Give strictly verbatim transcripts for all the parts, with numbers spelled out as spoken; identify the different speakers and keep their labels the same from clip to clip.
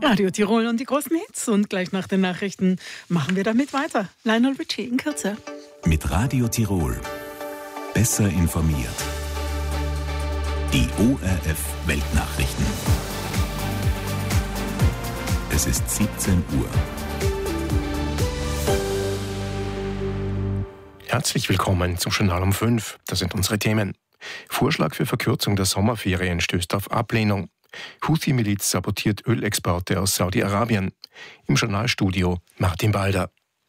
Speaker 1: Radio Tirol und die großen Hits. Und gleich nach den Nachrichten machen wir damit weiter. Lionel Richie in Kürze.
Speaker 2: Mit Radio Tirol. Besser informiert. Die O R F Weltnachrichten. Es ist siebzehn Uhr.
Speaker 3: Herzlich willkommen zum Journal um fünf. Das sind unsere Themen. Vorschlag für Verkürzung der Sommerferien stößt auf Ablehnung. Houthi-Miliz sabotiert Ölexporte aus Saudi-Arabien. Im Journalstudio Martin Balder.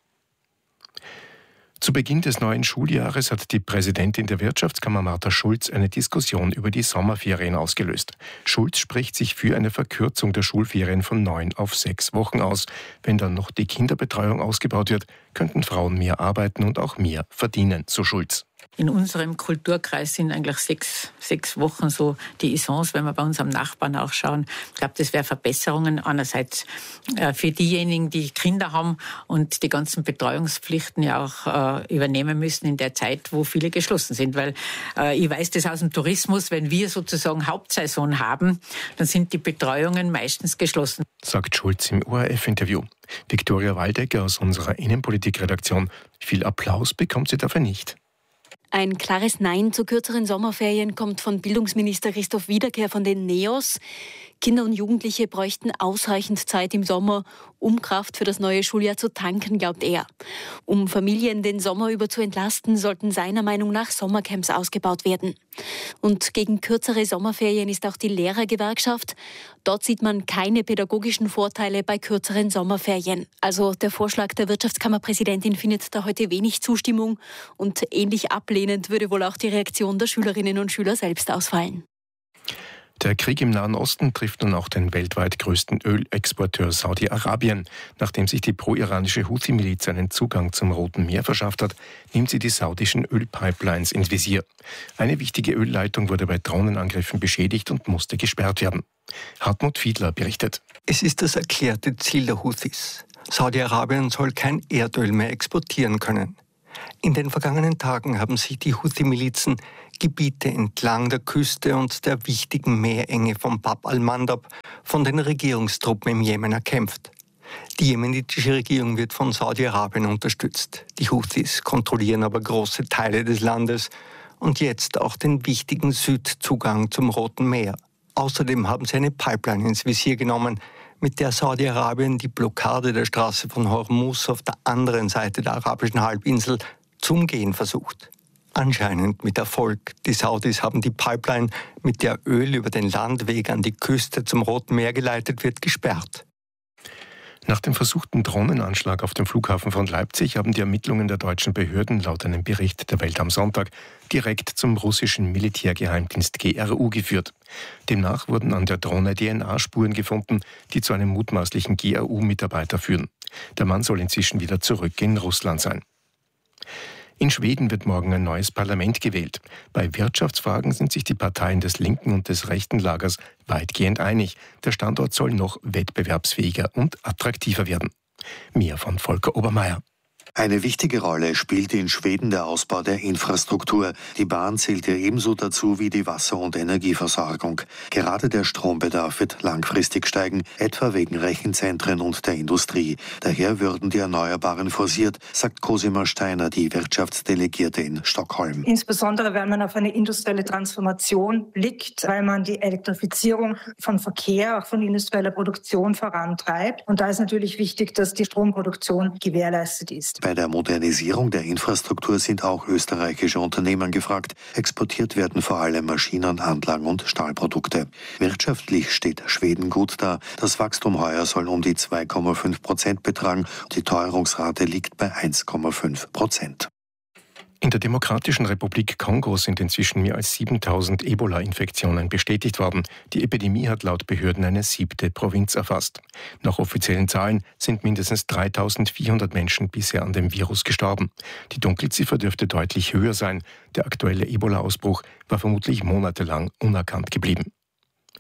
Speaker 3: Zu Beginn des neuen Schuljahres hat die Präsidentin der Wirtschaftskammer Martha Schulz eine Diskussion über die Sommerferien ausgelöst. Schulz spricht sich für eine Verkürzung der Schulferien von neun auf sechs Wochen aus. Wenn dann noch die Kinderbetreuung ausgebaut wird, könnten Frauen mehr arbeiten und auch mehr verdienen, so Schulz.
Speaker 4: In unserem Kulturkreis sind eigentlich sechs, sechs Wochen so die Essence, wenn wir bei unserem Nachbarn auch schauen. Ich glaube, das wäre Verbesserungen. Einerseits äh, für diejenigen, die Kinder haben und die ganzen Betreuungspflichten ja auch äh, übernehmen müssen in der Zeit, wo viele geschlossen sind. Weil äh, ich weiß das aus dem Tourismus, wenn wir sozusagen Hauptsaison haben, dann sind die Betreuungen meistens geschlossen.
Speaker 3: Sagt Schulz im O R F-Interview. Viktoria Waldecker aus unserer Innenpolitik-Redaktion. Viel Applaus bekommt sie dafür nicht.
Speaker 5: Ein klares Nein zu kürzeren Sommerferien kommt von Bildungsminister Christoph Wiederkehr von den NEOS. Kinder und Jugendliche bräuchten ausreichend Zeit im Sommer, um Kraft für das neue Schuljahr zu tanken, glaubt er. Um Familien den Sommer über zu entlasten, sollten seiner Meinung nach Sommercamps ausgebaut werden. Und gegen kürzere Sommerferien ist auch die Lehrergewerkschaft. Dort sieht man keine pädagogischen Vorteile bei kürzeren Sommerferien. Also der Vorschlag der Wirtschaftskammerpräsidentin findet da heute wenig Zustimmung und ähnlich ablehnend würde wohl auch die Reaktion der Schülerinnen und Schüler selbst ausfallen.
Speaker 3: Der Krieg im Nahen Osten trifft nun auch den weltweit größten Ölexporteur Saudi-Arabien. Nachdem sich die pro-iranische Houthi-Miliz einen Zugang zum Roten Meer verschafft hat, nimmt sie die saudischen Ölpipelines ins Visier. Eine wichtige Ölleitung wurde bei Drohnenangriffen beschädigt und musste gesperrt werden. Hartmut Fiedler berichtet.
Speaker 6: Es ist das erklärte Ziel der Houthis. Saudi-Arabien soll kein Erdöl mehr exportieren können. In den vergangenen Tagen haben sich die Houthi-Milizen Gebiete entlang der Küste und der wichtigen Meerenge von Bab al-Mandab von den Regierungstruppen im Jemen erkämpft. Die jemenitische Regierung wird von Saudi-Arabien unterstützt. Die Houthis kontrollieren aber große Teile des Landes und jetzt auch den wichtigen Südzugang zum Roten Meer. Außerdem haben sie eine Pipeline ins Visier genommen, mit der Saudi-Arabien die Blockade der Straße von Hormuz auf der anderen Seite der arabischen Halbinsel zu umgehen versucht. Anscheinend mit Erfolg. Die Saudis haben die Pipeline, mit der Öl über den Landweg an die Küste zum Roten Meer geleitet wird, gesperrt.
Speaker 3: Nach dem versuchten Drohnenanschlag auf dem Flughafen von Leipzig haben die Ermittlungen der deutschen Behörden laut einem Bericht der Welt am Sonntag direkt zum russischen Militärgeheimdienst G R U geführt. Demnach wurden an der Drohne D N A-Spuren gefunden, die zu einem mutmaßlichen G R U-Mitarbeiter führen. Der Mann soll inzwischen wieder zurück in Russland sein. In Schweden wird morgen ein neues Parlament gewählt. Bei Wirtschaftsfragen sind sich die Parteien des linken und des rechten Lagers weitgehend einig. Der Standort soll noch wettbewerbsfähiger und attraktiver werden. Mehr von Volker Obermeier.
Speaker 7: Eine wichtige Rolle spielte in Schweden der Ausbau der Infrastruktur. Die Bahn zählte ebenso dazu wie die Wasser- und Energieversorgung. Gerade der Strombedarf wird langfristig steigen, etwa wegen Rechenzentren und der Industrie. Daher würden die Erneuerbaren forciert, sagt Cosima Steiner, die Wirtschaftsdelegierte in Stockholm.
Speaker 8: Insbesondere wenn man auf eine industrielle Transformation blickt, weil man die Elektrifizierung von Verkehr, auch von industrieller Produktion vorantreibt. Und da ist natürlich wichtig, dass die Stromproduktion gewährleistet ist.
Speaker 7: Bei der Modernisierung der Infrastruktur sind auch österreichische Unternehmen gefragt. Exportiert werden vor allem Maschinen, Anlagen und Stahlprodukte. Wirtschaftlich steht Schweden gut da. Das Wachstum heuer soll um die zwei Komma fünf Prozent betragen. Die Teuerungsrate liegt bei eins Komma fünf Prozent.
Speaker 3: In der Demokratischen Republik Kongo sind inzwischen mehr als siebentausend Ebola-Infektionen bestätigt worden. Die Epidemie hat laut Behörden eine siebte Provinz erfasst. Nach offiziellen Zahlen sind mindestens dreitausendvierhundert Menschen bisher an dem Virus gestorben. Die Dunkelziffer dürfte deutlich höher sein. Der aktuelle Ebola-Ausbruch war vermutlich monatelang unerkannt geblieben.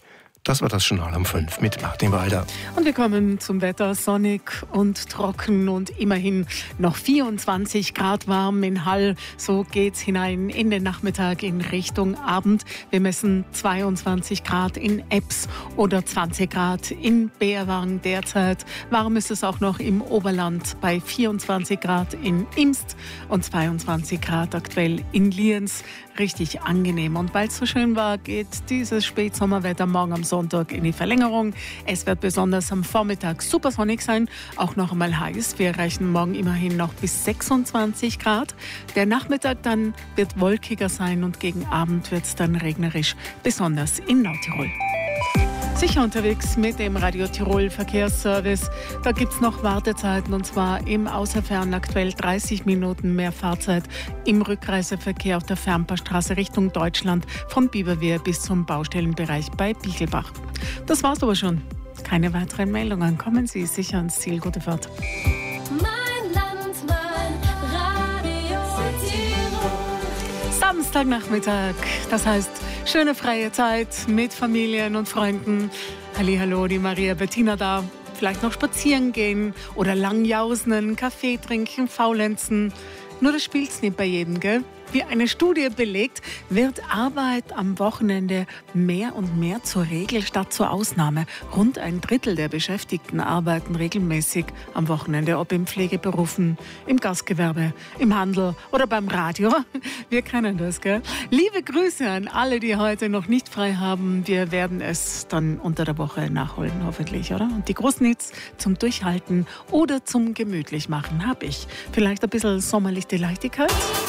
Speaker 3: Das war das Journal um fünf mit Martin Walder.
Speaker 1: Und wir kommen zum Wetter. Sonnig und trocken und immerhin noch vierundzwanzig Grad warm in Hall. So geht's hinein in den Nachmittag in Richtung Abend. Wir messen zweiundzwanzig Grad in Ebbs oder zwanzig Grad in Beerwang derzeit. Warm ist es auch noch im Oberland bei vierundzwanzig Grad in Imst und zweiundzwanzig Grad aktuell in Lienz. Richtig angenehm. Und weil es so schön war, geht dieses Spätsommerwetter morgen am Sonntag in die Verlängerung. Es wird besonders am Vormittag super sonnig sein, auch noch einmal heiß. Wir erreichen morgen immerhin noch bis sechsundzwanzig Grad. Der Nachmittag dann wird wolkiger sein und gegen Abend wird es dann regnerisch, besonders in Nordtirol. Sicher unterwegs mit dem Radio Tirol Verkehrsservice. Da gibt es noch Wartezeiten und zwar im Außerfern aktuell dreißig Minuten mehr Fahrzeit im Rückreiseverkehr auf der Fernpaarstraße Richtung Deutschland von Biberwehr bis zum Baustellenbereich bei Bichelbach. Das war's aber schon. Keine weiteren Meldungen. Kommen Sie sicher ans Ziel. Gute Fahrt.
Speaker 9: Mein Land, mein Radio Tirol.
Speaker 1: Samstagnachmittag, das heißt schöne freie Zeit mit Familien und Freunden. Hallihallo, die Maria Bettina da. Vielleicht noch spazieren gehen oder lang jausen, einen Kaffee trinken, faulenzen. Nur das spielt's nicht bei jedem, gell? Wie eine Studie belegt, wird Arbeit am Wochenende mehr und mehr zur Regel statt zur Ausnahme. Rund ein Drittel der Beschäftigten arbeiten regelmäßig am Wochenende, ob in Pflegeberufen, im Gastgewerbe, im Handel oder beim Radio. Wir kennen das, gell? Liebe Grüße an alle, die heute noch nicht frei haben. Wir werden es dann unter der Woche nachholen, hoffentlich, oder? Und die großen Hits zum Durchhalten oder zum gemütlich machen habe ich. Vielleicht ein bisschen sommerliche Leichtigkeit?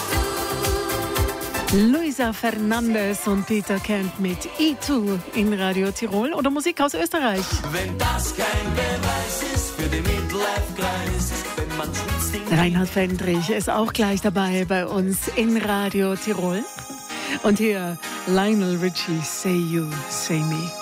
Speaker 1: Luisa Fernandes und Peter Kent mit E zwei in Radio Tirol oder Musik aus Österreich.
Speaker 10: Wenn das kein Beweis ist für den Midlife-Kreis, wenn man schwitzt.
Speaker 1: Reinhard Fendrich ist auch gleich dabei bei uns in Radio Tirol. Und hier Lionel Richie, Say You, Say Me.